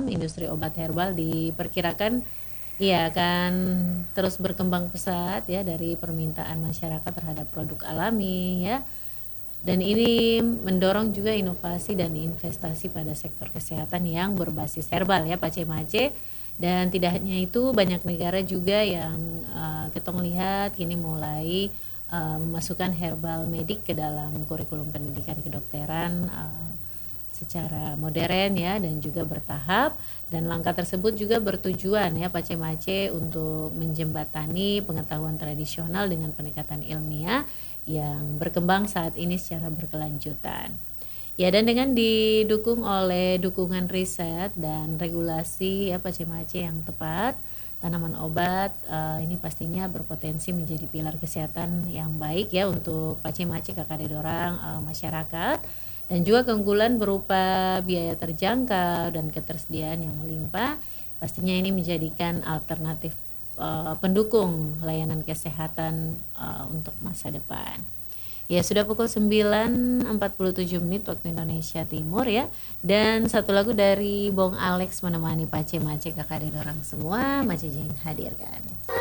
alam, industri obat herbal diperkirakan akan terus berkembang pesat ya dari permintaan masyarakat terhadap produk alami ya. Dan ini mendorong juga inovasi dan investasi pada sektor kesehatan yang berbasis herbal ya Pak Cemace. Dan tidak hanya itu, banyak negara juga yang kita lihat kini mulai memasukkan herbal medik ke dalam kurikulum pendidikan kedokteran secara modern ya dan juga bertahap, dan langkah tersebut juga bertujuan ya Pak Cemace untuk menjembatani pengetahuan tradisional dengan pendekatan ilmiah yang berkembang saat ini secara berkelanjutan. Ya, dan dengan didukung oleh dukungan riset dan regulasi ya Pak Cemace yang tepat, tanaman obat ini pastinya berpotensi menjadi pilar kesehatan yang baik ya untuk Pak Cemace kakak dorang masyarakat, dan juga keunggulan berupa biaya terjangkau dan ketersediaan yang melimpah. Pastinya ini menjadikan alternatif pendukung layanan kesehatan untuk masa depan. Ya, sudah pukul 9.47 menit waktu Indonesia Timur ya. Dan satu lagu dari Bong Alex menemani Pak Cemace kakak dorang semua, Mace Jain hadirkan.